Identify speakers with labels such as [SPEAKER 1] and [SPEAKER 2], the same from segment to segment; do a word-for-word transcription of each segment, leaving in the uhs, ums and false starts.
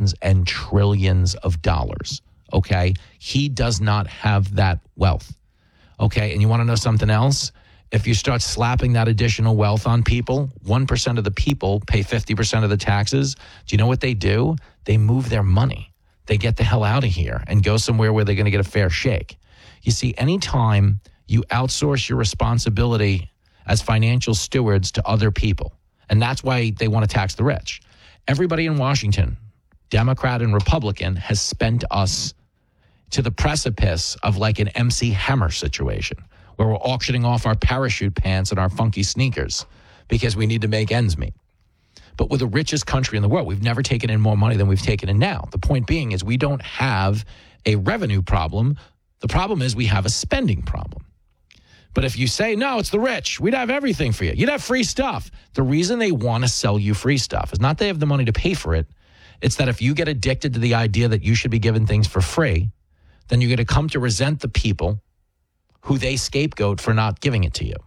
[SPEAKER 1] trillions and trillions of dollars, okay? He does not have that wealth, okay? And you want to know something else? If you start slapping that additional wealth on people, one percent of the people pay fifty percent of the taxes. Do you know what they do? They move their money. They get the hell out of here and go somewhere where they're going to get a fair shake. You see, anytime you outsource your responsibility as financial stewards to other people, and that's why they want to tax the rich. Everybody in Washington, Democrat and Republican, has spent us to the precipice of like an M C Hammer situation, where we're auctioning off our parachute pants and our funky sneakers because we need to make ends meet. But we're the richest country in the world. We've never taken in more money than we've taken in now. The point being is we don't have a revenue problem. The problem is we have a spending problem. But if you say, no, it's the rich, we'd have everything for you. You'd have free stuff. The reason they want to sell you free stuff is not they have the money to pay for it. It's that if you get addicted to the idea that you should be given things for free, then you're going to come to resent the people who they scapegoat for not giving it to you,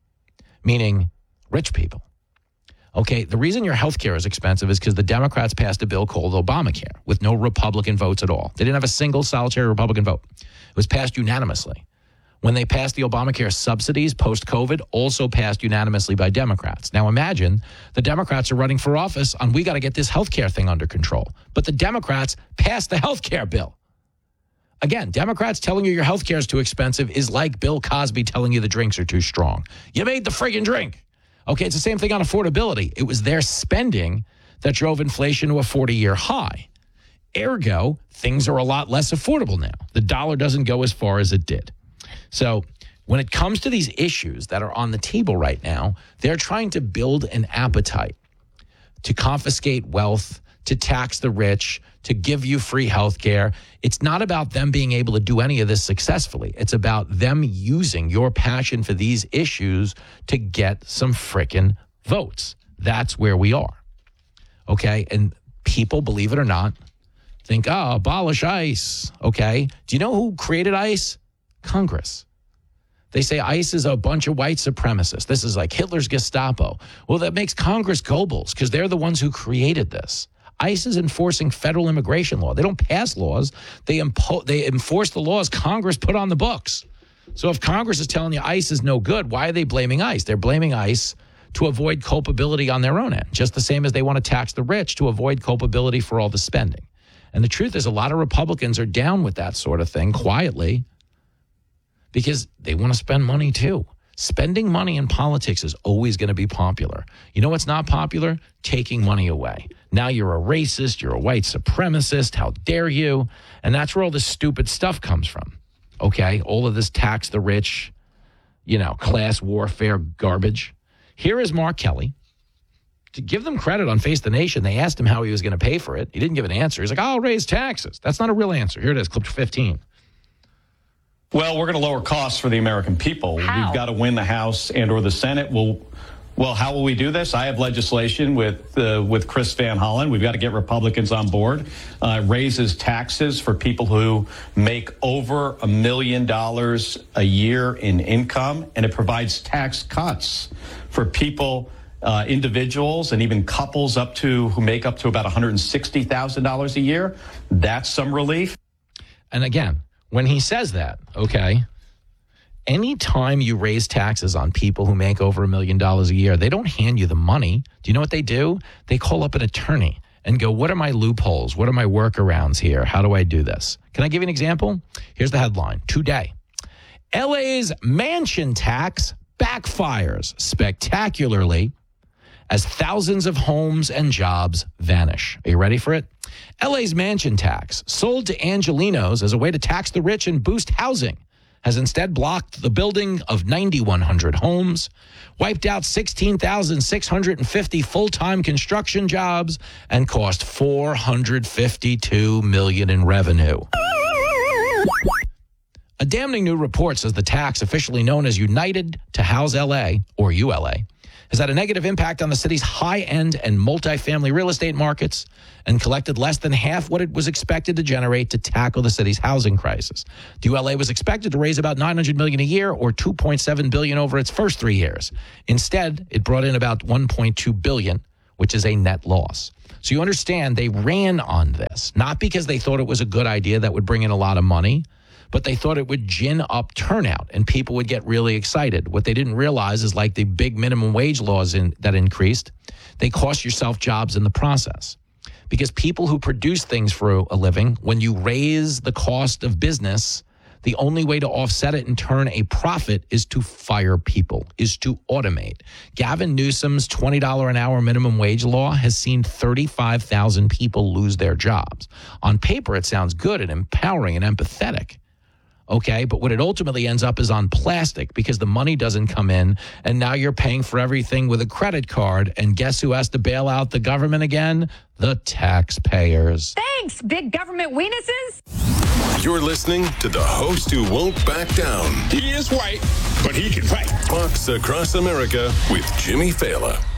[SPEAKER 1] meaning rich people. Okay, the reason your health care is expensive is because the Democrats passed a bill called Obamacare with no Republican votes at all. They didn't have a single solitary Republican vote. It was passed unanimously. When they passed the Obamacare subsidies post-COVID, also passed unanimously by Democrats. Now imagine the Democrats are running for office on we got to get this health care thing under control. But the Democrats passed the health care bill. Again, Democrats telling you your health care is too expensive is like Bill Cosby telling you the drinks are too strong. You made the friggin' drink. Okay, it's the same thing on affordability. It was their spending that drove inflation to a forty-year high. Ergo, things are a lot less affordable now. The dollar doesn't go as far as it did. So when it comes to these issues that are on the table right now, they're trying to build an appetite to confiscate wealth, to tax the rich, to give you free health care. It's not about them being able to do any of this successfully. It's about them using your passion for these issues to get some frickin' votes. That's where we are. Okay? And people, believe it or not, think, oh, abolish ICE. Okay? Do you know who created ICE? Congress. They say ICE is a bunch of white supremacists. This is like Hitler's Gestapo. Well, that makes Congress Goebbels because they're the ones who created this. ICE is enforcing federal immigration law. They don't pass laws. They impo- they enforce the laws Congress put on the books. So if Congress is telling you ICE is no good, why are they blaming ICE? They're blaming ICE to avoid culpability on their own end, just the same as they want to tax the rich to avoid culpability for all the spending. And the truth is a lot of Republicans are down with that sort of thing quietly because they want to spend money too. Spending money in politics is always going to be popular. You know what's not popular? Taking money away. Now you're a racist, you're a white supremacist, how dare you? And that's where all this stupid stuff comes from, okay? All of this tax the rich, you know, class warfare garbage. Here is Mark Kelly. To give them credit on Face the Nation, they asked him how he was going to pay for it. He didn't give an answer. He's like, I'll raise taxes. That's not a real answer. Here it is, clip fifteen.
[SPEAKER 2] Well, we're going to lower costs for the American people.
[SPEAKER 3] How?
[SPEAKER 2] We've got to win the House and or the Senate. We'll, well, how will we do this? I have legislation with uh, with Chris Van Hollen. We've got to get Republicans on board. Uh, raises taxes for people who make over a million dollars a year in income, and it provides tax cuts for people, uh, individuals, and even couples up to who make up to about one hundred sixty thousand dollars a year. That's some relief.
[SPEAKER 1] And again, when he says that, okay, anytime you raise taxes on people who make over a million dollars a year, they don't hand you the money. Do you know what they do? They call up an attorney and go, what are my loopholes? What are my workarounds here? How do I do this? Can I give you an example? Here's the headline. Today, L A's mansion tax backfires spectacularly as thousands of homes and jobs vanish. Are you ready for it? L A's mansion tax, sold to Angelenos as a way to tax the rich and boost housing, has instead blocked the building of nine thousand one hundred homes, wiped out sixteen thousand six hundred fifty full-time construction jobs, and cost four hundred fifty-two million dollars in revenue. A damning new report says the tax, officially known as United to House L A, or U L A, has had a negative impact on the city's high-end and multifamily real estate markets and collected less than half what it was expected to generate to tackle the city's housing crisis. The U L A was expected to raise about nine hundred million dollars a year, or two point seven billion dollars over its first three years. Instead, it brought in about one point two billion dollars, which is a net loss. So you understand they ran on this, not because they thought it was a good idea that would bring in a lot of money, but they thought it would gin up turnout and people would get really excited. What they didn't realize is like the big minimum wage laws in, that increased, they cost yourself jobs in the process. Because people who produce things for a living, when you raise the cost of business, the only way to offset it and turn a profit is to fire people, is to automate. Gavin Newsom's twenty dollars an hour minimum wage law has seen thirty-five thousand people lose their jobs. On paper, it sounds good and empowering and empathetic. Okay, but what it ultimately ends up is on plastic because the money doesn't come in, and now you're paying for everything with a credit card. And guess who has to bail out the government again? The taxpayers.
[SPEAKER 3] Thanks, big government weenuses.
[SPEAKER 4] You're listening to the host who won't back down.
[SPEAKER 5] He is white, but he can fight.
[SPEAKER 4] Fox Across America with Jimmy Fallon.